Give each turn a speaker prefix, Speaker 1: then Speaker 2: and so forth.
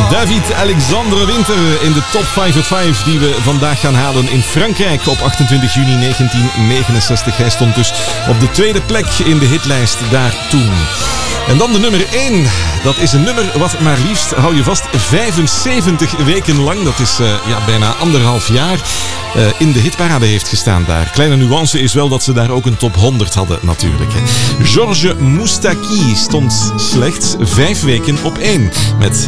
Speaker 1: David Alexandre Winter in de top 5 die we vandaag gaan halen in Frankrijk op 28 juni 1969. Hij stond dus op de tweede plek in de hitlijst daar toen. En dan de nummer 1. Dat is een nummer wat maar liefst, hou je vast, 75 weken lang, dat is bijna 1,5 jaar, in de hitparade heeft gestaan daar. Kleine nuance is wel dat ze daar ook een top 100 hadden natuurlijk. Georges Moustaki stond slechts 5 weken op 1 met